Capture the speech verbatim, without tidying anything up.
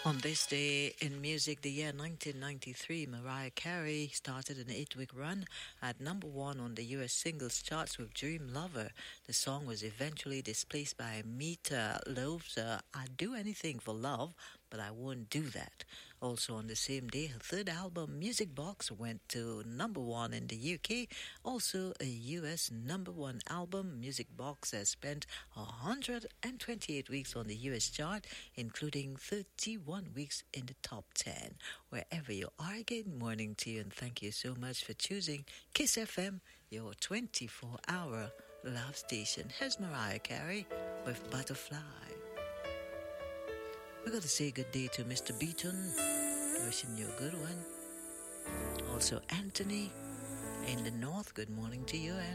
On this day in music, the year nineteen ninety-three, Mariah Carey started an eight-week run at number one on the U S singles charts with Dream Lover. The song was eventually displaced by Meat Loaf's uh, I'd Do Anything for Love, but I Won't Do That. Also on the same day, her third album, Music Box, went to number one in the U K. Also a U S number one album, Music Box has spent one hundred twenty-eight weeks on the U S chart, including thirty-one weeks in the top ten. Wherever you are, good morning to you and thank you so much for choosing Kiss F M, your twenty-four hour love station. Here's Mariah Carey with Butterfly. We're going to say good day to Mister Beaton, wishing you a good one. Also, Anthony in the north, good morning to you.